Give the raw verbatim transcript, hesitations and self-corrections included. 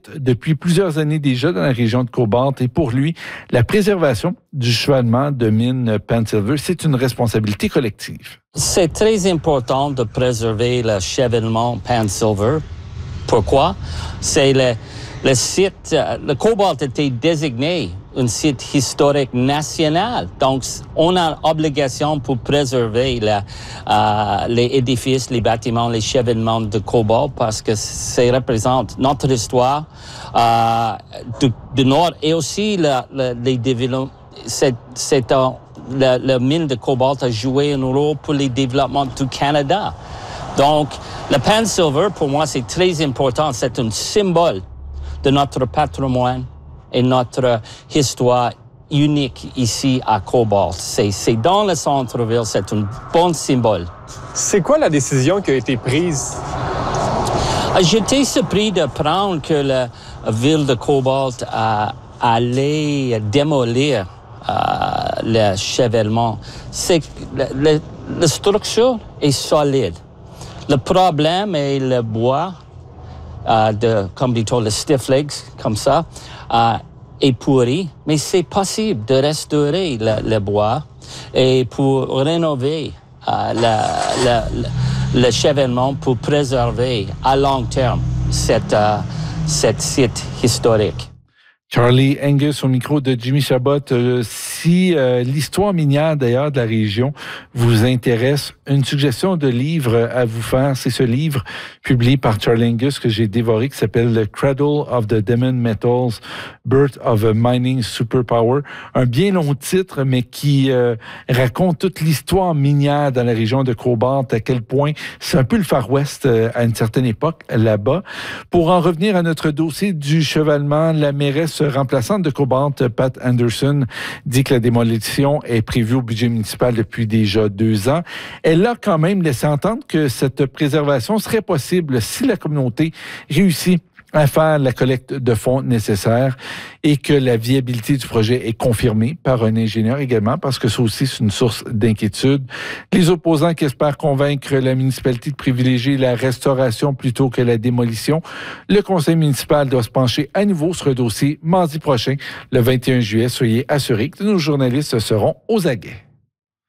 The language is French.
lutte depuis plusieurs années déjà dans la région de Cobalt et pour lui, la préservation du chevalement de mine Penn Silver, c'est une responsabilité collective. C'est très important de préserver le chevellement Penn Silver. Pourquoi? C'est le, le site, le Cobalt a été désigné un site historique national. Donc, on a l'obligation pour préserver la, euh, les édifices, les bâtiments, les chevalements de Cobalt parce que ça représente notre histoire euh, du, du Nord et aussi la, la, les développements. C'est, c'est un, la, la mine de Cobalt a joué un rôle pour le développement du Canada. Donc, le Penn Silver, pour moi, c'est très important. C'est un symbole de notre patrimoine et notre histoire unique ici à Cobalt. C'est, c'est dans le centre-ville, c'est un bon symbole. C'est quoi la décision qui a été prise? J'étais surpris d'apprendre que la ville de Cobalt a allé démolir euh, le chevellement. C'est la, la, la structure est solide. Le problème est le bois, euh, de, comme dit-on, le stiff legs, comme ça, euh, est pourri. Mais c'est possible de restaurer le, le bois et pour rénover euh, le, le, le chevellement pour préserver à long terme cet, euh, cet site historique. Charlie Angus au micro de Jimmy Chabot. Euh, si euh, l'histoire minière d'ailleurs de la région vous intéresse, une suggestion de livre à vous faire, c'est ce livre publié par Charlie Angus que j'ai dévoré qui s'appelle The Cradle of the Diamond Metals, Birth of a Mining Superpower. Un bien long titre, mais qui euh, raconte toute l'histoire minière dans la région de Cobalt, à quel point c'est un peu le Far West euh, à une certaine époque là-bas. Pour en revenir à notre dossier du chevalement, la mairesse remplaçante de Cobalt, Pat Anderson, dit que la démolition est prévue au budget municipal depuis déjà deux ans. Elle a quand même laissé entendre que cette préservation serait possible si la communauté réussit à faire la collecte de fonds nécessaires et que la viabilité du projet est confirmée par un ingénieur également, parce que ça aussi, c'est une source d'inquiétude. Les opposants qui espèrent convaincre la municipalité de privilégier la restauration plutôt que la démolition. Le conseil municipal doit se pencher à nouveau sur le dossier mardi prochain, le vingt et un juillet. Soyez assurés que nos journalistes seront aux aguets.